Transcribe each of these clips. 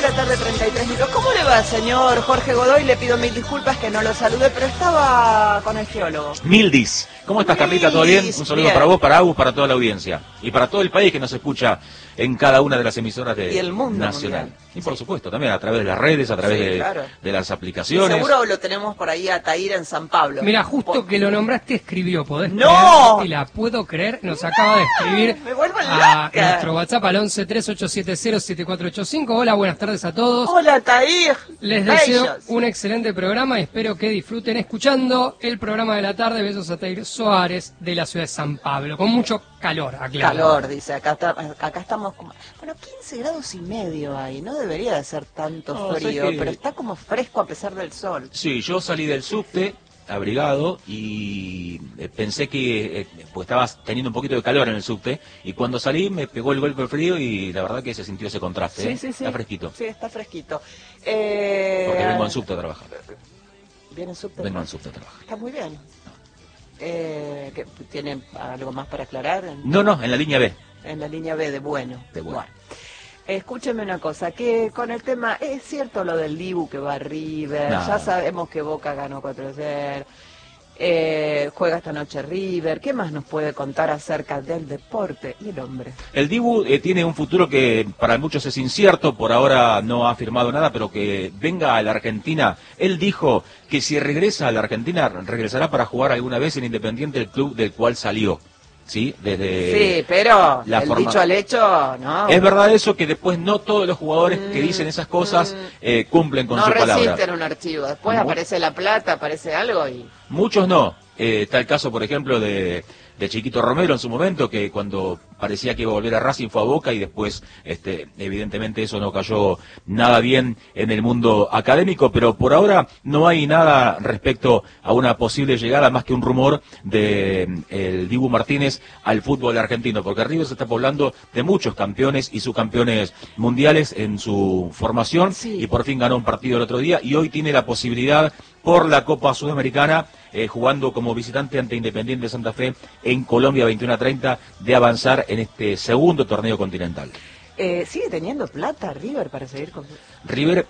la tarde, 33 minutos. ¿Cómo le va, señor Jorge Godoy? Le pido mil disculpas que no lo saludé, pero estaba con el geólogo. Mildis. ¿Cómo estás, Carlita? ¿Todo bien? Un saludo para vos, para Agus, para toda la audiencia. Y para todo el país que nos escucha en cada una de las emisoras de y el mundo nacional. Mundial. Y por supuesto, también a través de las redes, a través de las aplicaciones. Y seguro lo tenemos por ahí a Taíra en San Pablo. Mira, justo que lo nombraste escribió, ¿podés ¡No! creer? Y la puedo creer, nos acaba de escribir Me vuelvo a loca. nuestro WhatsApp al 1138707485. Hola, buenas tardes a todos. Hola, Taír. Les deseo un excelente programa y espero que disfruten escuchando el programa de la tarde. Besos a Taír Suárez de la ciudad de San Pablo, con mucho calor, aclaro. Calor, dice, acá estamos como... Bueno, 15 grados y medio hay, no debería de ser tanto frío, pero está como fresco a pesar del sol. Sí, yo salí del subte abrigado y pensé que pues estabas teniendo un poquito de calor en el subte, y cuando salí me pegó el golpe del frío y la verdad que se sintió ese contraste. Sí, Está fresquito. Sí, está fresquito. Porque vengo en subte a trabajar. ¿Viene en subte? Vengo en subte a trabajar. Está muy bien. ¿Tiene algo más para aclarar? No, en la línea B. En la línea B de bueno. De bueno. Escúcheme una cosa, que con el tema, es cierto lo del Dibu que va a River, No. Ya sabemos que Boca ganó 4-0, juega esta noche River, ¿qué más nos puede contar acerca del deporte y el hombre? El Dibu tiene un futuro que para muchos es incierto, por ahora no ha firmado nada, pero que venga a la Argentina. Él dijo que si regresa a la Argentina, regresará para jugar alguna vez en Independiente, el club del cual salió. Sí, sí, pero dicho al hecho, ¿no? Es verdad eso, que después no todos los jugadores que dicen esas cosas cumplen con su palabra. No resisten un archivo, después aparece la plata, aparece algo y... Muchos no. Está el caso, por ejemplo, de Chiquito Romero en su momento, que cuando parecía que iba a volver a Racing fue a Boca y después, evidentemente eso no cayó nada bien en el mundo académico, pero por ahora no hay nada respecto a una posible llegada, más que un rumor de el Dibu Martínez al fútbol argentino, porque River se está poblando de muchos campeones y subcampeones mundiales en su formación, y por fin ganó un partido el otro día y hoy tiene la posibilidad por la Copa Sudamericana, jugando como visitante ante Independiente de Santa Fe en Colombia 21-30, de avanzar en este segundo torneo continental. ¿Sigue teniendo plata River para seguir con...? River,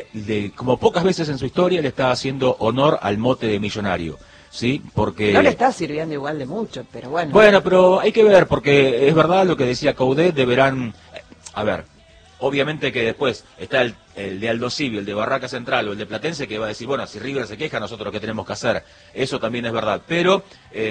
como pocas veces en su historia, le está haciendo honor al mote de millonario. Sí, porque... No le está sirviendo igual de mucho, pero bueno. Bueno, pero hay que ver, porque es verdad lo que decía Coudet, deberán... A ver, obviamente que después está el de Aldo Civi, el de Barraca Central o el de Platense, que va a decir, bueno, si River se queja, nosotros lo que tenemos que hacer. Eso también es verdad. Pero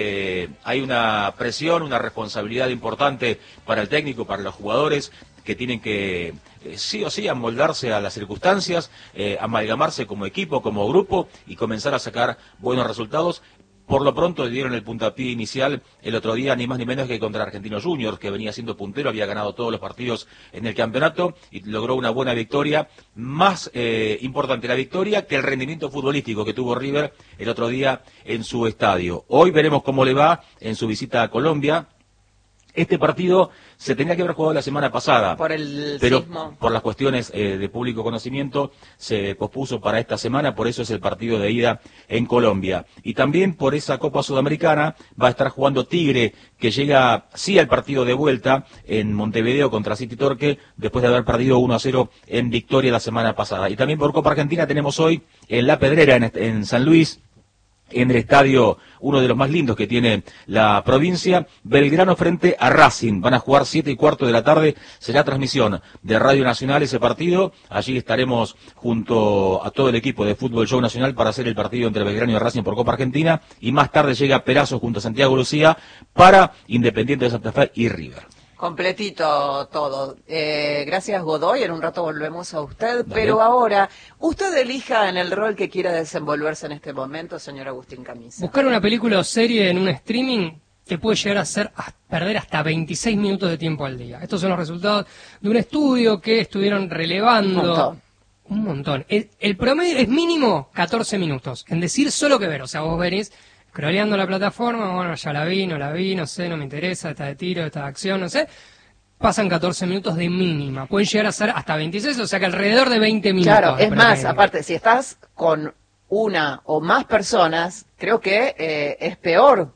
hay una presión, una responsabilidad importante para el técnico, para los jugadores, que tienen que sí o sí amoldarse a las circunstancias, amalgamarse como equipo, como grupo y comenzar a sacar buenos resultados. Por lo pronto dieron el puntapié inicial el otro día, ni más ni menos que contra Argentinos Juniors, que venía siendo puntero, había ganado todos los partidos en el campeonato y logró una buena victoria. Más importante la victoria que el rendimiento futbolístico que tuvo River el otro día en su estadio. Hoy veremos cómo le va en su visita a Colombia. Este partido se tenía que haber jugado la semana pasada, pero sismo. Por las cuestiones de público conocimiento se pospuso para esta semana, por eso es el partido de ida en Colombia. Y también por esa Copa Sudamericana va a estar jugando Tigre, que llega sí al partido de vuelta en Montevideo contra City Torque, después de haber perdido 1-0 en Victoria la semana pasada. Y también por Copa Argentina tenemos hoy en La Pedrera, en San Luis, en el estadio, uno de los más lindos que tiene la provincia, Belgrano frente a Racing. Van a jugar 7:15 de la tarde, será transmisión de Radio Nacional ese partido. Allí estaremos junto a todo el equipo de Fútbol Show Nacional para hacer el partido entre Belgrano y Racing por Copa Argentina. Y más tarde llega Perazo junto a Santiago Lucía para Independiente de Santa Fe y River. Completito todo. Gracias, Godoy. En un rato volvemos a usted. Dale. Pero ahora, usted elija en el rol que quiera desenvolverse en este momento, señor Agustín Camisa. Buscar una película o serie en un streaming te puede llegar a perder hasta 26 minutos de tiempo al día. Estos son los resultados de un estudio que estuvieron relevando. Un montón. El promedio es mínimo 14 minutos. En decir solo que ver. O sea, vos venís scrolleando la plataforma, bueno, ya la vi, no sé, no me interesa, esta de tiro, esta de acción, no sé. Pasan 14 minutos de mínima. Pueden llegar a ser hasta 26, o sea que alrededor de 20 minutos. Claro, es más, aparte, si estás con una o más personas, creo que es peor,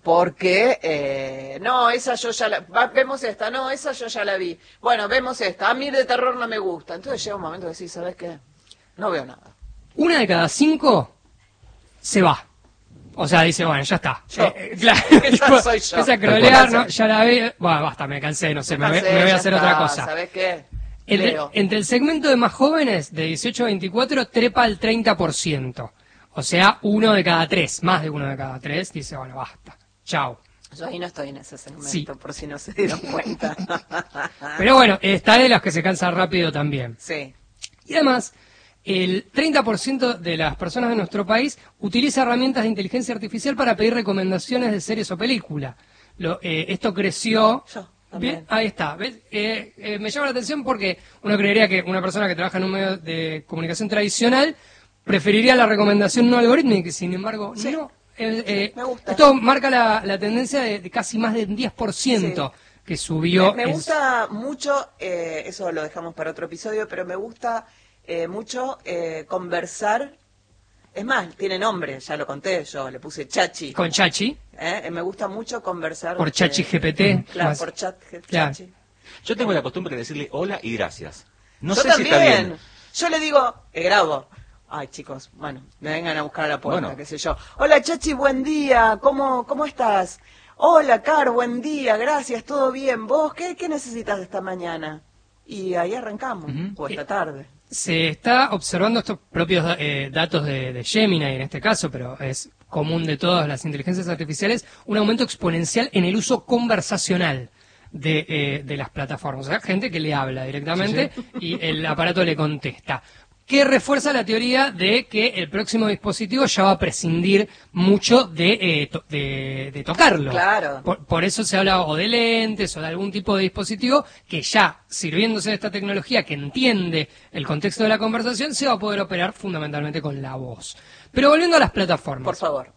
porque no, esa yo ya vemos esta, no, esa yo ya la vi. Bueno, vemos esta, a mí de terror no me gusta. Entonces llega un momento que decís, ¿sabes qué? No veo nada. 1 de cada 5 se va. O sea, dice, bueno, ya está. Claro, Esa soy yo. Empieza a crolear, ¿no? Ya la vi. Bueno, basta, me cansé, no sé, me voy a hacer otra cosa. ¿Sabes qué? Entre el segmento de más jóvenes, de 18 a 24, trepa al 30%. O sea, 1 de cada 3, más de 1 de cada 3, dice, bueno, basta, chao. Yo ahí no estoy en ese segmento, Sí. por si no se dieron cuenta. Pero bueno, está de los que se cansan rápido también. Sí. Y además, el 30% de las personas de nuestro país utiliza herramientas de inteligencia artificial para pedir recomendaciones de series o películas. Esto creció... Yo también. Bien, ahí está. ¿Ves? Me llama la atención porque uno creería que una persona que trabaja en un medio de comunicación tradicional preferiría la recomendación no algorítmica, sin embargo, Sí. no. Me gusta. Esto marca la tendencia de casi más de 10% que subió. Me gusta mucho, eso lo dejamos para otro episodio, pero me gusta mucho conversar. Es más, tiene nombre, ya lo conté, yo le puse Chachi. Con Chachi, Me gusta mucho conversar. por Chachi GPT. Claro, más- por Claro. Chachi. Yo tengo la costumbre de decirle hola y gracias. No Yo sé también. si está bien. Yo le digo, grabo. Ay, chicos, bueno, me vengan a buscar a la puerta, Bueno. qué sé yo. Hola, Chachi, buen día. ¿Cómo estás? Hola, Car, buen día. Gracias, todo bien. ¿Vos qué necesitas de esta mañana? Y ahí arrancamos, o esta tarde. Se está observando estos propios datos de Gemini en este caso, pero es común de todas las inteligencias artificiales, un aumento exponencial en el uso conversacional de las plataformas. O sea, gente que le habla directamente y el aparato le contesta. Que refuerza la teoría de que el próximo dispositivo ya va a prescindir mucho de tocarlo. Claro. Por eso se habla o de lentes o de algún tipo de dispositivo que ya, sirviéndose de esta tecnología que entiende el contexto de la conversación, se va a poder operar fundamentalmente con la voz. Pero volviendo a las plataformas. Por favor.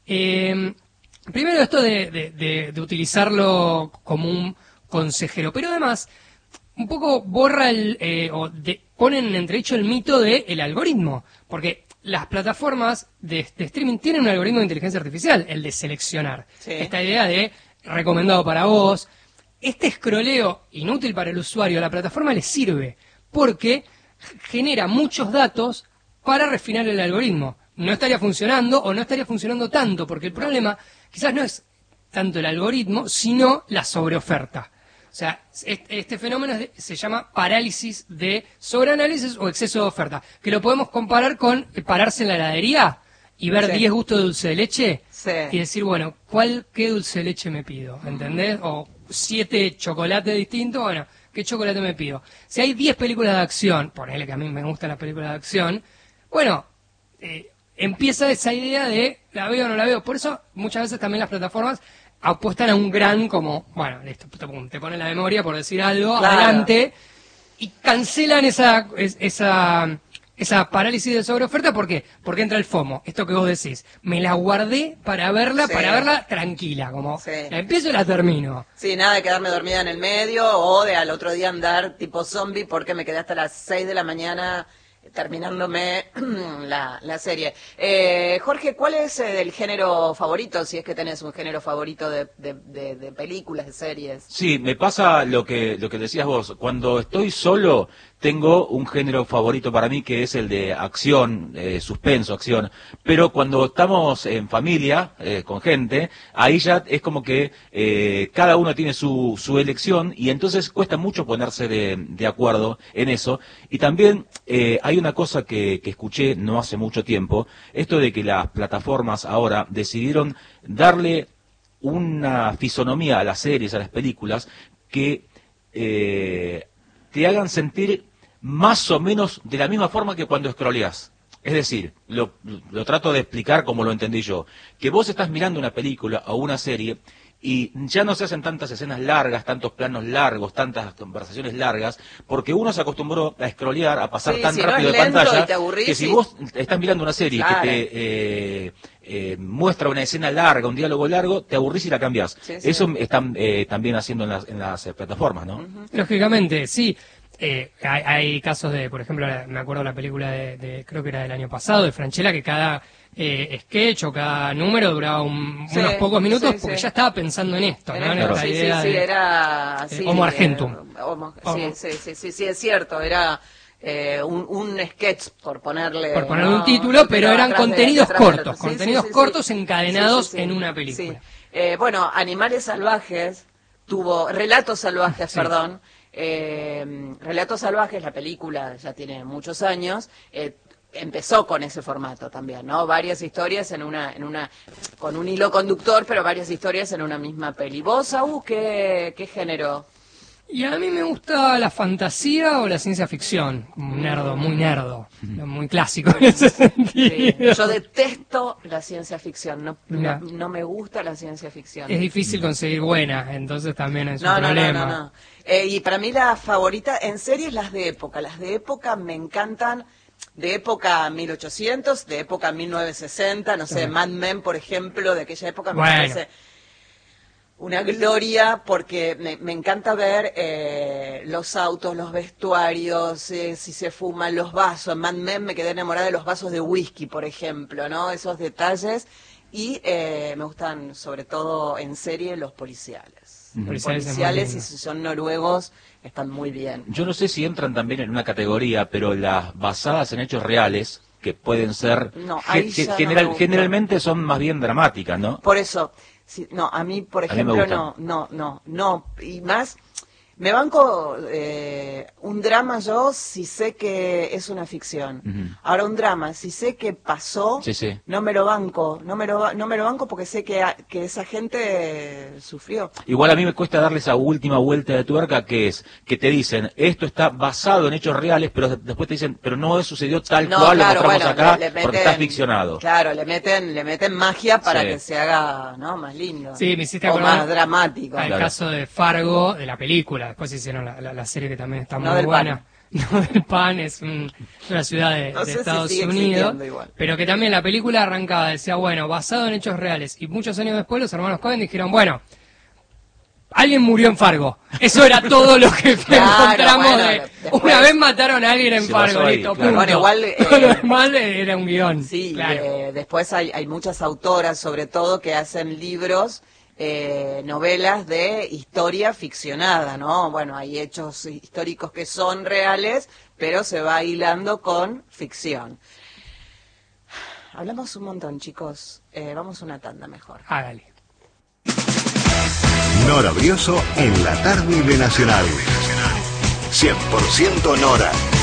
Primero esto de utilizarlo como un consejero, pero además un poco borra pone en entredicho el mito del algoritmo, porque las plataformas de streaming tienen un algoritmo de inteligencia artificial, el de seleccionar. Sí. Esta idea de recomendado para vos. Este escroleo inútil para el usuario a la plataforma le sirve, porque genera muchos datos para refinar el algoritmo. No estaría funcionando o no estaría funcionando tanto, porque el problema quizás no es tanto el algoritmo, sino la sobreoferta. O sea, este fenómeno se llama parálisis de sobreanálisis o exceso de oferta, que lo podemos comparar con pararse en la heladería y ver Sí. 10 gustos de dulce de leche Sí. y decir, bueno, ¿qué dulce de leche me pido? ¿Entendés? O 7 chocolates distintos, bueno, ¿qué chocolate me pido? Si hay 10 películas de acción, ponele que a mí me gustan las películas de acción, bueno, empieza esa idea de la veo o no la veo. Por eso muchas veces también las plataformas apuestan a un gran como, bueno, listo, te ponen la memoria por decir algo, Claro. adelante, y cancelan esa parálisis de sobreoferta. ¿Por qué? Porque entra el FOMO, esto que vos decís. Me la guardé para verla tranquila, como Sí. la empiezo y la termino. Sí, nada de quedarme dormida en el medio o de al otro día andar tipo zombie porque me quedé hasta las 6 de la mañana terminándome la serie. Jorge, ¿cuál es el género favorito, si es que tenés un género favorito de películas, de series? Sí, me pasa lo que decías vos. Cuando estoy solo, tengo un género favorito para mí que es el de acción, suspenso, acción. Pero cuando estamos en familia, con gente, ahí ya es como que cada uno tiene su elección y entonces cuesta mucho ponerse de acuerdo en eso. Y también hay una cosa que escuché no hace mucho tiempo, esto de que las plataformas ahora decidieron darle una fisonomía a las series, a las películas, que te hagan sentir más o menos de la misma forma que cuando scrolleás. Es decir, lo trato de explicar como lo entendí yo, que vos estás mirando una película o una serie y ya no se hacen tantas escenas largas, tantos planos largos, tantas conversaciones largas, porque uno se acostumbró a scrollear, a pasar Sí, tan si no rápido es de lento y pantalla, te aburrís, que si sí. vos estás mirando una serie Claro. que te muestra una escena larga, un diálogo largo, te aburrís y la cambiás. Sí, sí. Eso están también haciendo en las plataformas, ¿no? Lógicamente, sí. Hay casos de, por ejemplo, me acuerdo la película creo que era del año pasado, de Francella, que cada sketch o cada número duraba unos pocos minutos porque ya estaba pensando en esto, ¿no? En esta idea de era Homo Argentum. Sí, es cierto, era un sketch, por ponerle un título, pero eran contenidos cortos encadenados en una película. Bueno, Animales Salvajes Relatos Salvajes, perdón. Relatos Salvajes, la película ya tiene muchos años, empezó con ese formato también, ¿no? Varias historias con un hilo conductor, pero varias historias en una misma peli. ¿Vos, Saúl, qué género? Y a mí me gusta la fantasía o la ciencia ficción, un nerdo, muy clásico en ese sentido. Sí, yo detesto la ciencia ficción, no me gusta la ciencia ficción. Es difícil conseguir buena, entonces también es un problema. No. Y para mí la favorita en series, las de época me encantan, de época 1800, de época 1960, no sé, Mad Men, por ejemplo, de aquella época me parece una gloria, porque me encanta ver los autos, los vestuarios, si se fuman, los vasos. En Mad Men me quedé enamorada de los vasos de whisky, por ejemplo, ¿no? Esos detalles. Y me gustan, sobre todo en serie, los policiales. Policiales, y si son noruegos, están muy bien. Yo no sé si entran también en una categoría, pero las basadas en hechos reales, que pueden ser... generalmente son más bien dramáticas, ¿no? Por eso... Sí, no, a mí, por ejemplo, no. Y más, me banco un drama yo si sé que es una ficción. Ahora, un drama, si sé que pasó, no me lo banco. No me lo banco porque sé que esa gente sufrió. Igual a mí me cuesta darle esa última vuelta de tuerca, que es que te dicen, esto está basado en hechos reales, pero después te dicen, pero no sucedió tal cual lo mostramos acá, porque está ficcionado. Claro, le meten magia para que se haga, ¿no, más lindo. Sí, me hiciste acordar más dramático. El caso de Fargo, de la película. Después hicieron la serie que también está muy buena. No del Pan, es una ciudad de Estados Unidos, pero que también la película arrancaba, decía, bueno, basado en hechos reales, y muchos años después los hermanos Coen dijeron, bueno, alguien murió en Fargo. Eso era todo lo que encontramos. Una vez mataron a alguien en Fargo, listo, punto. Bueno, igual, todo lo demás era un guión. Sí, después hay muchas autoras, sobre todo, que hacen libros, novelas de historia ficcionada, ¿no? Bueno, hay hechos históricos que son reales, pero se va hilando con ficción. Hablamos un montón, chicos. Vamos a una tanda mejor. Hágale. Nora Brioso en la tarde de Nacional. 100% Nora.